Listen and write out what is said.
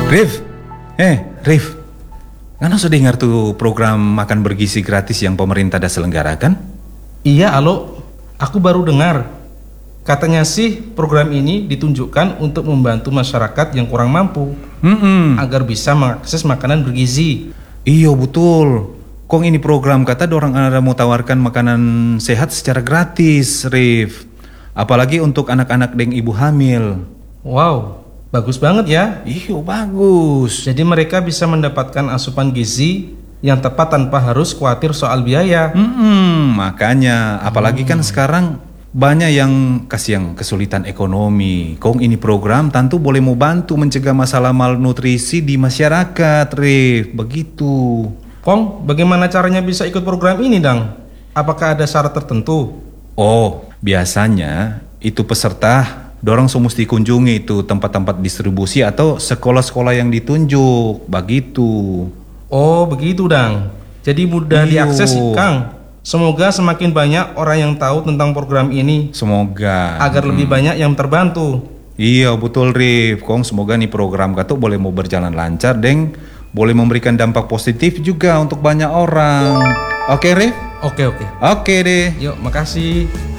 Rif, Rif, kan sudah dengar tuh program makan bergizi gratis yang pemerintah dah selenggarakan? Iya, alo, aku baru dengar. Katanya sih program ini ditunjukkan untuk membantu masyarakat yang kurang mampu agar bisa mengakses makanan bergizi. Iya betul. Kong ini program kata dorang ada mau tawarkan makanan sehat secara gratis, Rif. Apalagi untuk anak-anak dan ibu hamil. Wow, bagus banget ya. Iya bagus. Jadi mereka bisa mendapatkan asupan gizi yang tepat tanpa harus khawatir soal biaya. Makanya, apalagi kan sekarang banyak yang kesulitan ekonomi. Kong ini program tentu boleh mau bantu mencegah masalah malnutrisi di masyarakat, Rif. Begitu. Kong, bagaimana caranya bisa ikut program ini, Dang? Apakah ada syarat tertentu? Oh, biasanya itu peserta dorang mesti kunjungi itu tempat-tempat distribusi atau sekolah-sekolah yang ditunjuk. Begitu. Oh, begitu, Dang. Jadi mudah diakses, Kang. Semoga semakin banyak orang yang tahu tentang program ini. Semoga. Agar lebih banyak yang terbantu. Iya, betul, Rif. Kong semoga nih program Kato boleh mau berjalan lancar, Deng. Boleh memberikan dampak positif juga untuk banyak orang. Oke, Rif? Oke. Oke deh. Yuk, makasih.